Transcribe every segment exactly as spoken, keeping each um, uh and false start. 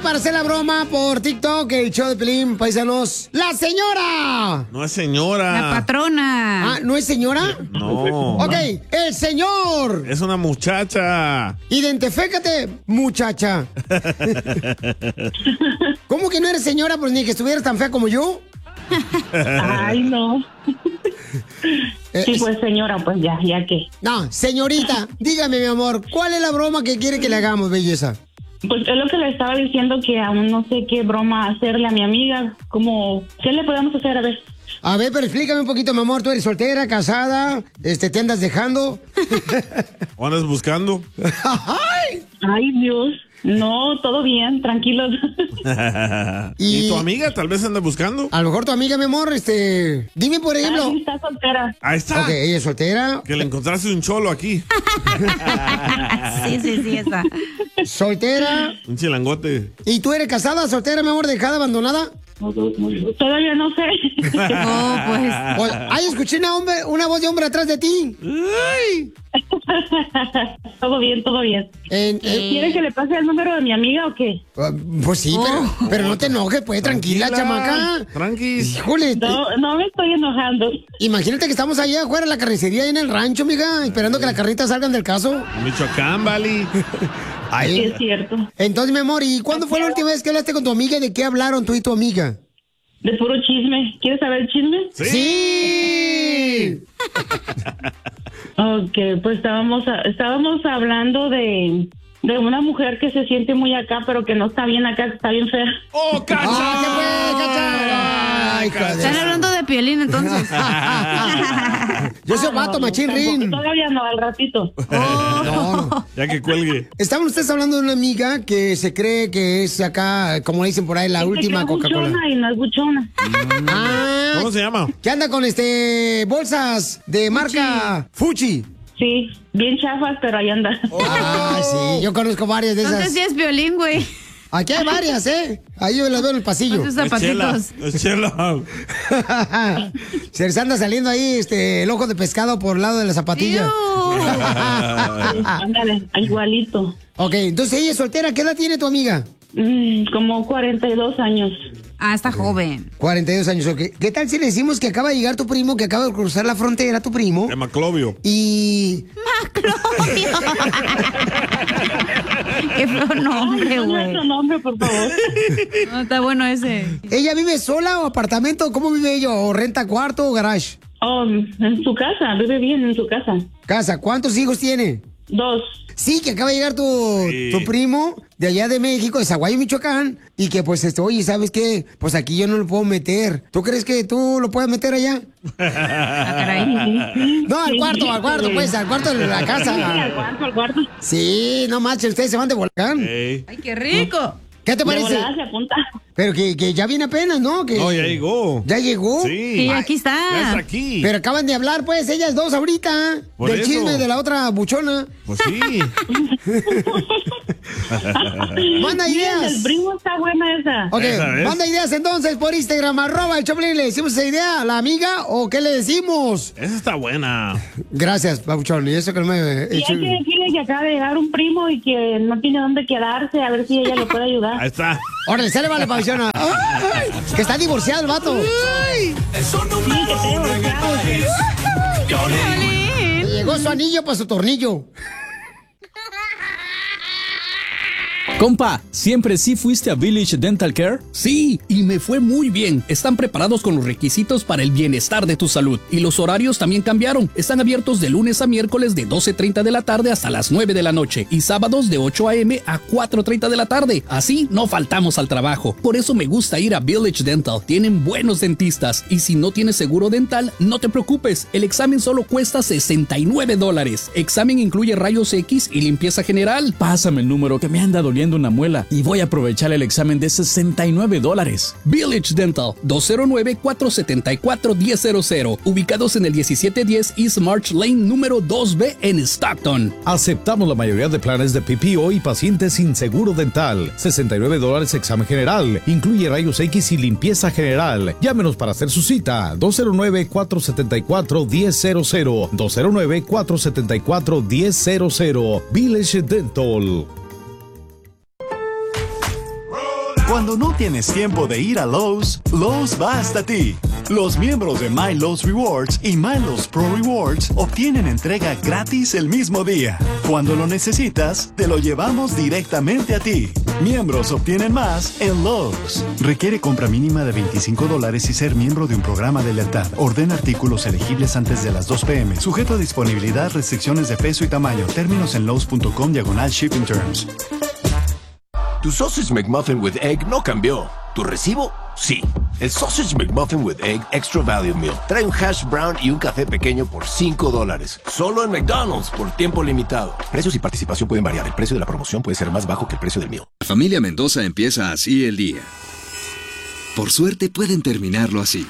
para hacer la broma por TikTok, el show de Pelín, paisanos. ¡La señora! No es señora. La patrona. Ah, ¿no es señora? No. Ok, el señor. Es una muchacha. Identifícate, muchacha. ¿Cómo que no eres señora? Pues ni que estuvieras tan fea como yo. Ay, no. Eh, Sí, pues señora, pues ya, ya que. No, señorita, dígame, mi amor, ¿cuál es la broma que quiere que le hagamos, belleza? Pues es lo que le estaba diciendo, que aún no sé qué broma hacerle a mi amiga. Como, ¿qué le podemos hacer? A ver. A ver, pero explícame un poquito, mi amor. ¿Tú eres soltera, casada? Este, ¿te andas dejando? ¿O andas buscando? ¡Ay! Ay, Dios. No, todo bien, tranquilos. ¿Y tu amiga tal vez anda buscando? A lo mejor tu amiga, mi amor, este... Dime, por ejemplo... Ay, está soltera. Ahí está. Ok, ella es soltera. Que le encontraste un cholo aquí. Sí, sí, sí, está. Soltera. Un chilangote. ¿Y tú eres casada, soltera, mi amor, dejada, abandonada? Todavía no sé. No, pues. Pues, ay, escuché una, hombre, una voz de hombre atrás de ti. Ay. Todo bien, todo bien. En- en- ¿Quiere que le pase el número de mi amiga o qué? Ah, pues sí, pero, Oh. pero no te enojes, pues, tranquila, chamaca. Tranquis. Híjole, te- No, no me estoy enojando. imagínate que estamos allá afuera en la carnicería, ahí en el rancho, mija, esperando que las carnitas salgan del caso. Michoacán, Vali. Sí, es cierto. Entonces, mi amor, ¿y cuándo fue la última vez que hablaste con tu amiga y de qué hablaron tú y tu amiga? De puro chisme. ¿Quieres saber el chisme? ¡Sí! Ok, pues estábamos, estábamos hablando de, de una mujer que se siente muy acá, pero que no está bien acá, que está bien fea. ¡Oh, cacha! ¡Ah, qué fue, cacha! Ay, hija de Están esa. hablando de Piolín, entonces. Yo soy vato, machín Tampoco, rin. Todavía no, al ratito. No, no. Ya que cuelgue. Estaban ustedes hablando de una amiga que se cree que es acá, como dicen por ahí, la Es que última es Coca-Cola. buchona y no es buchona. Ah, ¿Cómo se llama? ¿qué anda con este bolsas de marca Fuchi? Sí, bien chafas, pero ahí anda. Ah, sí, yo conozco varias de Entonces esas. sí es Piolín, güey. Aquí hay varias, ¿eh? Ahí yo las veo en el pasillo. Con sus Es chela. zapatitos. Es chela. Se les anda saliendo ahí este el ojo de pescado por el lado de la zapatilla. Iu. Ándale, igualito. Ok, entonces ella es soltera. ¿Qué edad tiene tu amiga? Mm, como cuarenta y dos años. Ah, está joven. cuarenta y dos años, ok. ¿Qué tal si le decimos que acaba de llegar tu primo, que acaba de cruzar la frontera, tu primo? De Maclovio. Y... Qué feo nombre, No, güey. nuestro nombre, por favor. No, está bueno ese. ¿Ella vive sola o apartamento? ¿Cómo vive ella? ¿O renta cuarto o garage? Oh, en su casa, vive bien en su casa. Casa. ¿Cuántos hijos tiene? Dos. Sí, que acaba de llegar tu, Sí. tu primo de allá de México, de Zaguayo, Michoacán, y que pues, este, oye, ¿sabes qué? Pues aquí yo no lo puedo meter. ¿Tú crees que tú lo puedes meter allá? Ah, caray. No, al Sí, cuarto, sí, al cuarto, sí. pues, al cuarto de la Sí, al casa. cuarto, al cuarto. Sí, no manches, ustedes se van de volcán. Ey. Ay, qué rico. ¿Qué te De parece? volada se apunta. Pero que, que ya viene apenas, ¿no? Que No, ya llegó. ¿Ya llegó? Sí. Sí, aquí Ya está está. aquí. Pero acaban de hablar, pues, ellas dos ahorita. Por del eso. chisme de la otra buchona. Pues sí. Manda Bien, ideas. el primo está buena esa. Ok, Esa es. manda ideas entonces por Instagram, arroba el Choplin. ¿Le decimos esa idea a la amiga o qué le decimos? Esa está buena. Gracias, Pabuchón. Y eso que no me he Y hecho... hay que decirle que acaba de llegar un primo y que no tiene dónde quedarse, a ver si ella lo puede Ahí ayudar. está. Órale, sale, vale, Pabuchón. Ay, que está divorciado el vato. Sí, que está divorciado. Piolín. Llegó su anillo para su tornillo. Compa, ¿siempre sí fuiste a Village Dental Care? Sí, y me fue muy bien. Están preparados con los requisitos para el bienestar de tu salud. Y los horarios también cambiaron. Están abiertos de lunes a miércoles de doce treinta de la tarde hasta las nueve de la noche y sábados de ocho a eme a cuatro treinta de la tarde. Así no faltamos al trabajo. Por eso me gusta ir a Village Dental. Tienen buenos dentistas y si no tienes seguro dental, no te preocupes. El examen solo cuesta sesenta y nueve dólares. Examen incluye rayos X y limpieza general. Pásame el número que me anda doliendo una muela y voy a aprovechar el examen de sesenta y nueve dólares. Village Dental, dos cero nueve, cuatro siete cuatro, uno cero cero cero, ubicados en el diecisiete diez East March Lane número dos B en Stockton. Aceptamos la mayoría de planes de P P O y pacientes sin seguro dental. sesenta y nueve dólares examen general. Incluye rayos X y limpieza general. Llámenos para hacer su cita. dos cero nueve, cuatro siete cuatro, uno cero cero cero. dos cero nueve, cuatro siete cuatro, uno cero cero cero. Village Dental. Cuando no tienes tiempo de ir a Lowe's, Lowe's va hasta ti. Los miembros de My Lowe's Rewards y My Lowe's Pro Rewards obtienen entrega gratis el mismo día. Cuando lo necesitas, te lo llevamos directamente a ti. Miembros obtienen más en Lowe's. Requiere compra mínima de veinticinco dólares y ser miembro de un programa de lealtad. Ordena artículos elegibles antes de las dos pe eme. Sujeto a disponibilidad, restricciones de peso y tamaño. Términos en lowes punto com diagonal shipping terms. Tu Sausage McMuffin with Egg no cambió. ¿Tu recibo? Sí. El Sausage McMuffin with Egg Extra Value Meal trae un hash brown y un café pequeño por cinco dólares. Solo en McDonald's por tiempo limitado. Precios y participación pueden variar. El precio de la promoción puede ser más bajo que el precio del meal. La familia Mendoza empieza así el día. Por suerte pueden terminarlo así.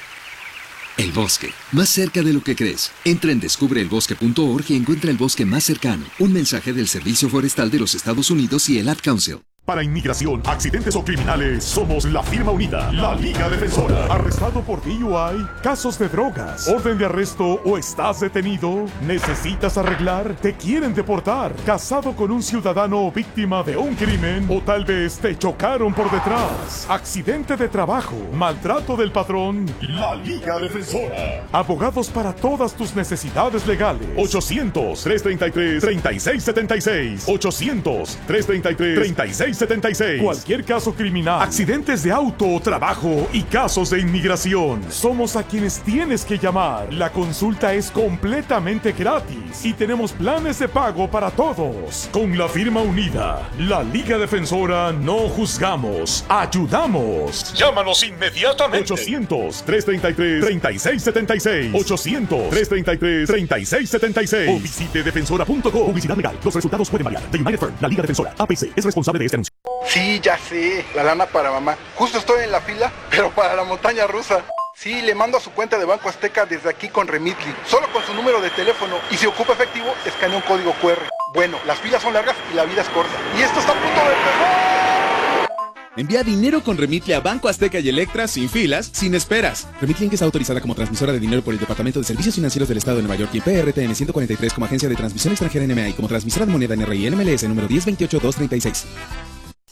El bosque, más cerca de lo que crees. Entra en descubre el bosque punto org y encuentra el bosque más cercano. Un mensaje del Servicio Forestal de los Estados Unidos y el Ad Council. Para inmigración, accidentes o criminales, somos la firma unida, la Liga Defensora. ¿Arrestado por D U I? ¿Casos de drogas? ¿Orden de arresto o estás detenido? ¿Necesitas arreglar? ¿Te quieren deportar? ¿Casado con un ciudadano víctima de un crimen? ¿O tal vez te chocaron por detrás? ¿Accidente de trabajo? ¿Maltrato del patrón? La Liga Defensora. Abogados para todas tus necesidades legales. ochocientos, trescientos treinta y tres, treinta y seis setenta y seis. ochocientos, trescientos treinta y tres, treinta y seis setenta y seis. Cualquier caso criminal, accidentes de auto, trabajo y casos de inmigración. Somos a quienes tienes que llamar. La consulta es completamente gratis y tenemos planes de pago para todos. Con la firma unida, la Liga Defensora, no juzgamos, ayudamos. Llámanos inmediatamente. ochocientos, trescientos treinta y tres, treinta y seis setenta y seis. ochocientos, trescientos treinta y tres, treinta y seis setenta y seis. O visite defensora punto com. Publicidad legal. Los resultados pueden variar. The United Firm, la Liga Defensora, A P C, es responsable de este anuncio. Sí, ya sé, la lana para mamá. Justo estoy en la fila, pero para la montaña rusa. Sí, le mando a su cuenta de Banco Azteca desde aquí con Remitly, solo con su número de teléfono. Y si ocupa efectivo, escanea un código cu erre. Bueno, las filas son largas y la vida es corta. Y esto está a punto de empezar. Envía dinero con Remitly a Banco Azteca y Electra sin filas, sin esperas. Remitly Inc está autorizada como transmisora de dinero por el Departamento de Servicios Financieros del Estado de Nueva York y P R T N ciento cuarenta y tres como agencia de transmisión extranjera N M A y como transmisora de moneda N R I N M L S número diez veintiocho dos treinta y seis.